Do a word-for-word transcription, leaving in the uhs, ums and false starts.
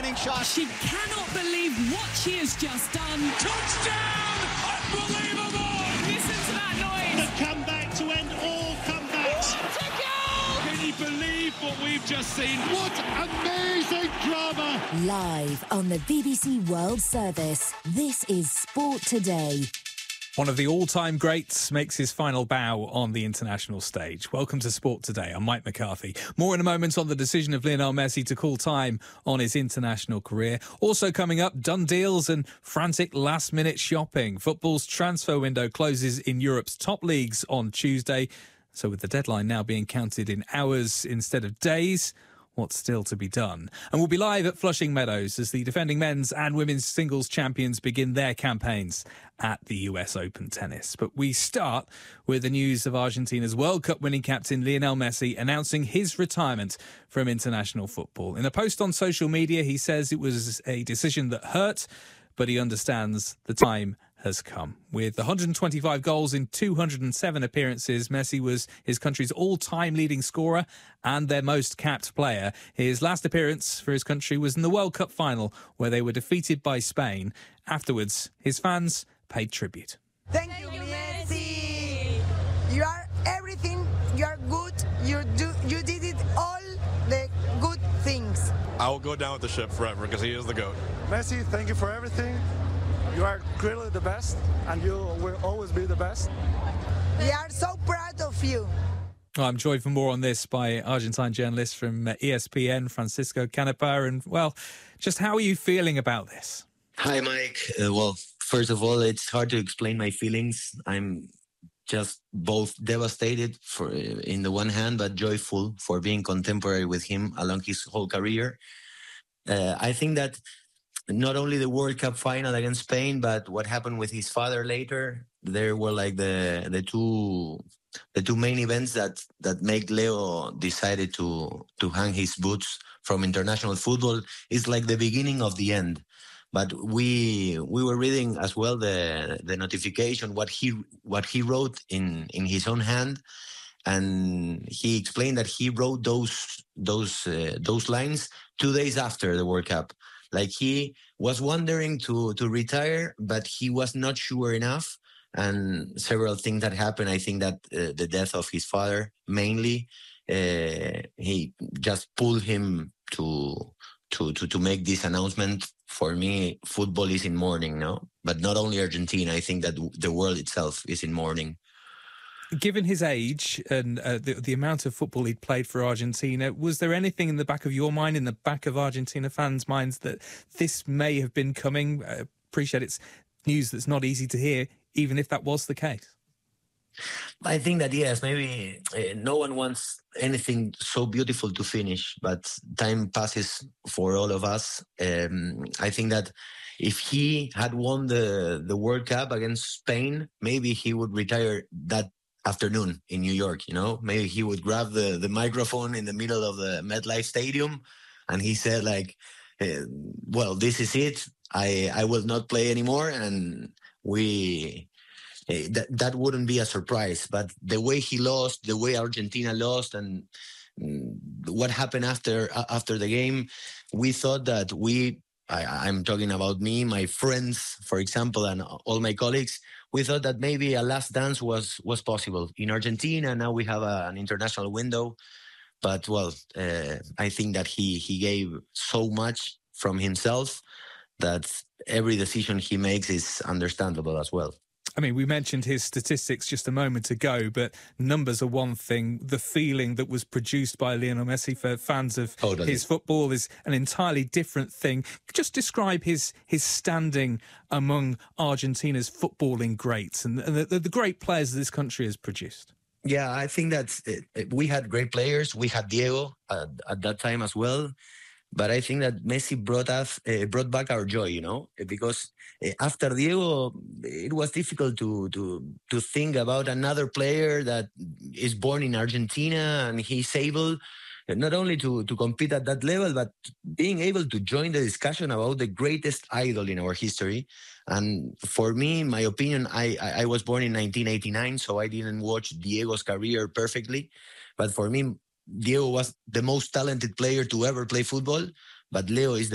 winning shot. She cannot believe what she has just done. Touchdown! Unbelievable! Listen to that noise. The comeback to end all comebacks. What a goal! Can you believe what we've just seen? What amazing drama! Live on the B B C World Service, this is Sport Today. One of the all-time greats makes his final bow on the international stage. Welcome to Sport Today. I'm Mike McCarthy. More in a moment on the decision of Lionel Messi to call time on his international career. Also coming up, done deals and frantic last-minute shopping. Football's transfer window closes in Europe's top leagues on Tuesday. So with the deadline now being counted in hours instead of days, what's still to be done? And we'll be live at Flushing Meadows as the defending men's and women's singles champions begin their campaigns at the U S Open tennis. But we start with the news of Argentina's World Cup winning captain Lionel Messi announcing his retirement from international football. In a post on social media, he says it was a decision that hurt, but he understands the time has come. With one hundred twenty-five goals in two hundred seven appearances, Messi was his country's all-time leading scorer and their most capped player. His last appearance for his country was in the World Cup final, where they were defeated by Spain. Afterwards, his fans paid tribute. Thank you, Messi. You are everything. You are good. You do. You did it all the good things. I will go down with the ship forever because he is the GOAT. Messi, thank you for everything. You are clearly the best, and you will always be the best. We are so proud of you. I'm joined for more on this by Argentine journalist from E S P N, Francisco Canepa. And, well, just how are you feeling about this? Hi, Mike. Uh, well, first of all, it's hard to explain my feelings. I'm just both devastated for, in the one hand, but joyful for being contemporary with him along his whole career. Uh, I think that not only the World Cup final against Spain, but what happened with his father later, there were like the the two the two main events that that make Leo decided to to hang his boots from international football. It's like the beginning of the end. But we we were reading as well the the notification, what he what he wrote in in his own hand, and he explained that he wrote those those uh, those lines two days after the World Cup. Like he was wondering to to retire, but he was not sure enough. And several things that happened. I think that uh, the death of his father, mainly, uh, he just pulled him to to to to make this announcement. For me, football is in mourning, no? But not only Argentina. I think that the world itself is in mourning. Given his age and uh, the, the amount of football he'd played for Argentina, was there anything in the back of your mind, in the back of Argentina fans' minds, that this may have been coming? I appreciate it's news that's not easy to hear, even if that was the case. I think that, yes, maybe uh, no one wants anything so beautiful to finish, but time passes for all of us. Um, I think that if he had won the, the World Cup against Spain, maybe he would retire that afternoon in New York, you know? Maybe he would grab the, the microphone in the middle of the MetLife Stadium and he said like, uh, well, this is it. I, I will not play anymore. And we... Uh, that, that wouldn't be a surprise. But the way he lost, the way Argentina lost, and mm, what happened after uh, after the game, we thought that we, I, I'm talking about me, my friends, for example, and all my colleagues, we thought that maybe a last dance was, was possible. In Argentina, now we have a, an international window. But, well, uh, I think that he, he gave so much from himself that every decision he makes is understandable as well. I mean, we mentioned his statistics just a moment ago, but numbers are one thing. The feeling that was produced by Lionel Messi for fans of totally. his football is an entirely different thing. Just describe his his standing among Argentina's footballing greats and, and the, the great players this country has produced. Yeah, I think that we had great players. We had Diego at, at that time as well. But I think that Messi brought us, uh, brought back our joy, you know, because uh, after Diego, it was difficult to to to think about another player that is born in Argentina and he's able not only to to compete at that level, but being able to join the discussion about the greatest idol in our history. And for me, in my opinion, I I was born in nineteen eighty-nine, so I didn't watch Diego's career perfectly, but for me, Diego was the most talented player to ever play football, but Leo is the